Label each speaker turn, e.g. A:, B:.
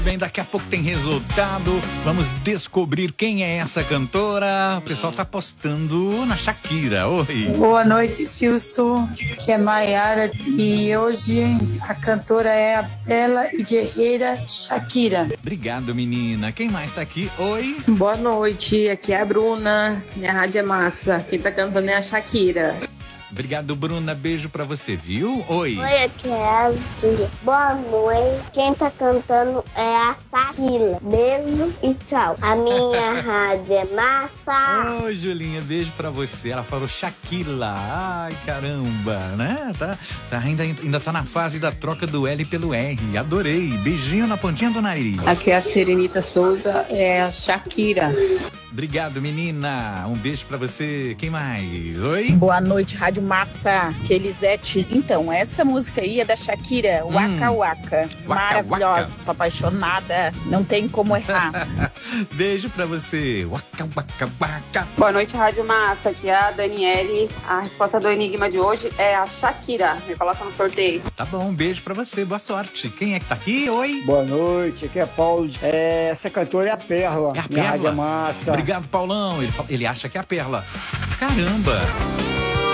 A: Bem, daqui a pouco tem resultado. Vamos descobrir quem é essa cantora. O pessoal tá apostando na Shakira. Oi.
B: Boa noite, Tilson, que é Maiara. E hoje a cantora é a bela e guerreira Shakira.
A: Obrigado, menina. Quem mais tá aqui? Oi.
C: Boa noite, aqui é a Bruna. Minha rádio é massa. Quem tá cantando é a Shakira.
A: Obrigado, Bruna. Beijo pra você, viu? Oi.
D: Oi, aqui é a Júlia. Boa noite. Quem tá cantando é a Shakira. Beijo e tchau. A minha rádio é massa.
A: Oi, Julinha. Beijo pra você. Ela falou Shakira. Ai, caramba, né? Ainda tá na fase da troca do L pelo R. Adorei. Beijinho na pontinha do nariz.
C: Aqui é a Serenita Souza, é a Shakira.
A: Obrigado, menina. Um beijo pra você. Quem mais? Oi.
E: Boa noite, Rádio Massa, que Elisete. Então, essa música aí é da Shakira, Waka Waka. Maravilhosa, sou apaixonada, não tem como errar.
A: Beijo pra você. Waka Waka Waka.
F: Boa noite, Rádio Massa, aqui é a Daniele. A resposta do enigma de hoje é a Shakira. Me coloca no sorteio.
A: Tá bom, um beijo pra você. Boa sorte. Quem é que tá aqui? Oi.
G: Boa noite, aqui é Paulo. Essa cantora é a Perla.
A: É a
G: Minha
A: Perla?
G: Rádio é massa.
A: Obrigado, Paulão. Ele acha que é a Perla. Caramba.